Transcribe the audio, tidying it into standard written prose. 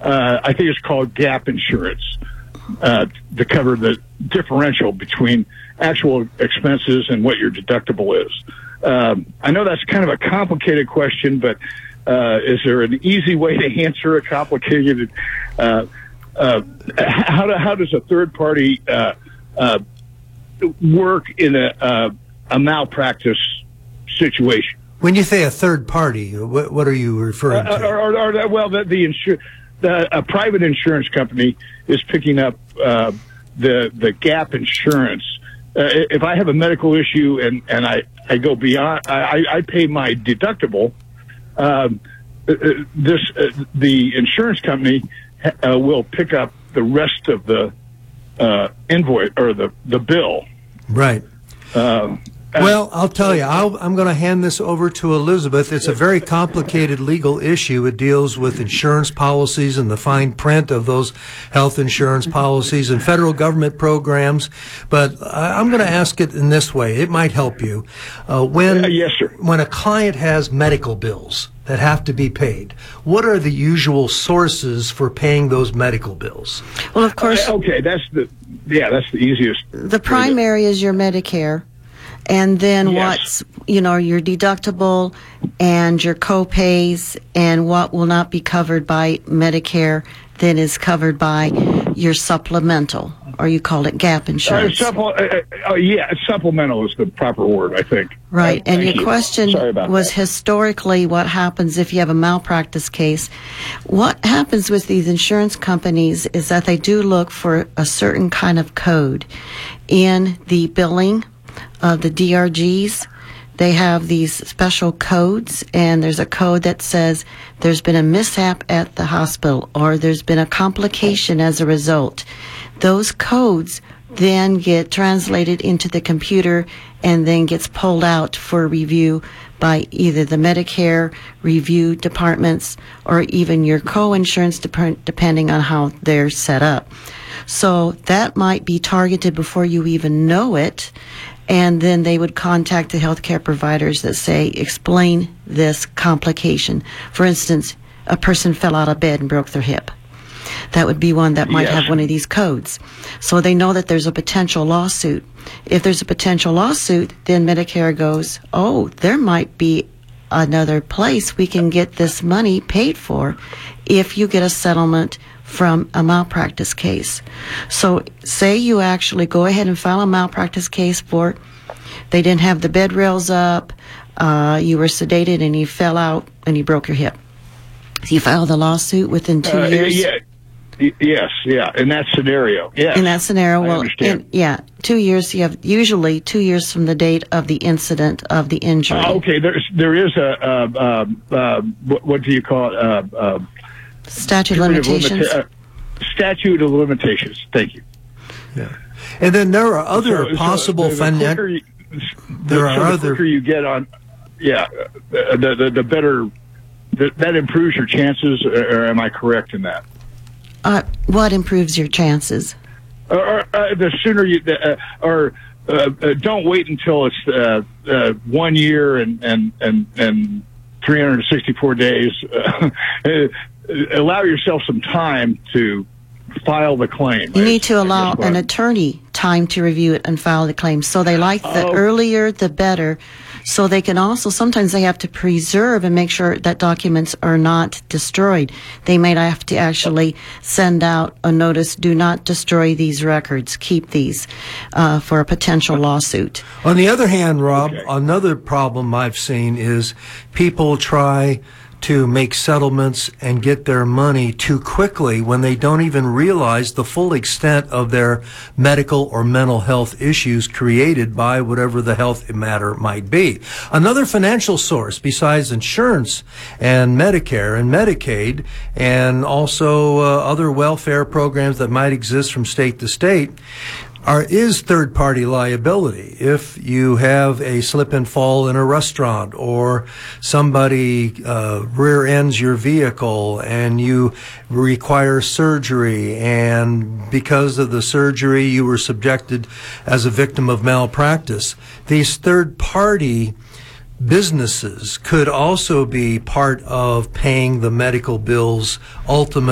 I think it's called gap insurance, to cover the differential between actual expenses and what your deductible is. I know that's kind of a complicated question, but is there an easy way to answer a complicated? How does a third party work in a malpractice situation? When you say a third party, what are you referring to? A private insurance company is picking up the gap insurance. If I have a medical issue and I go beyond, I pay my deductible. The insurance company will pick up the rest of the invoice or the bill. Right. Well, I'll tell you, I'm going to hand this over to Elizabeth. It's a very complicated legal issue. It deals with insurance policies and the fine print of those health insurance policies and federal government programs. But I'm going to ask it in this way. It might help you. Yes, sir. When a client has medical bills that have to be paid, what are the usual sources for paying those medical bills? Well, of course. Okay, that's the easiest. The primary is your Medicare. And then Yes. what's, your deductible and your co-pays and what will not be covered by Medicare then is covered by your supplemental, or you call it gap insurance. Supplemental is the proper word, I think. Right. And Thank your you. question was historically what happens if you have a malpractice case. What happens with these insurance companies is that they do look for a certain kind of code in the billing of the DRGs. They have these special codes, and there's a code that says there's been a mishap at the hospital or there's been a complication as a result. Those codes then get translated into the computer and then gets pulled out for review by either the Medicare review departments or even your co-insurance depending on how they're set up. So that might be targeted before you even know it. And then they would contact the healthcare providers that say, explain this complication. For instance, a person fell out of bed and broke their hip. That would be one that might have one of these codes. So they know that there's a potential lawsuit. If there's a potential lawsuit, then Medicare goes, oh, there might be another place we can get this money paid for if you get a settlement from a malpractice case. So say you actually go ahead and file a malpractice case for, they didn't have the bed rails up, you were sedated and you fell out and you broke your hip. You file the lawsuit within 2 years. Yes, in that scenario. Yes. In that scenario, I understand. 2 years. You have usually 2 years from the date of the incident of the injury. Okay, there is a what do you call it? Statute of limitations. Statute of limitations. Thank you. Yeah, and then there are other possible financial. The quicker you get on, the better. That improves your chances. Or am I correct in that? What improves your chances? The sooner you, don't wait until it's 1 year and 364 days. Allow yourself some time to file the claim. You need to allow an attorney time to review it and file the claim. So they like the earlier, the better. So they can also, sometimes they have to preserve and make sure that documents are not destroyed. They may have to actually send out a notice, do not destroy these records, keep these for a potential lawsuit. On the other hand, Rob, another problem I've seen is people try to make settlements and get their money too quickly when they don't even realize the full extent of their medical or mental health issues created by whatever the health matter might be. Another financial source besides insurance and Medicare and Medicaid and also other welfare programs that might exist from state to state is third-party liability. If you have a slip and fall in a restaurant or somebody rear-ends your vehicle and you require surgery, and because of the surgery you were subjected as a victim of malpractice, these third-party businesses could also be part of paying the medical bills ultimately